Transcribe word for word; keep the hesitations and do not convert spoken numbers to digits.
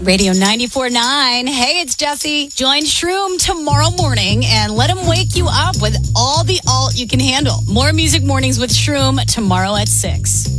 Radio ninety-four point nine. Hey, it's Jesse. Join Shroom tomorrow morning and let him wake you up with all the alt you can handle. More Music Mornings with Shroom tomorrow at six.